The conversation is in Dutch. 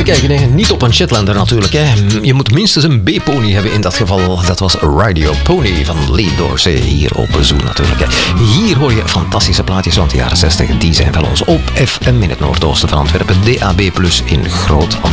kijken, hè. Niet op een Shetlander natuurlijk. Hè. Je moet minstens een B-pony hebben in dat geval. Dat was Radio Pony van Lee Dorsey hier op Zoo natuurlijk. Hè. Hier hoor je fantastische plaatjes van de jaren 60. Die zijn van ons op FM in het noordoosten van Antwerpen. DAB+ in Groot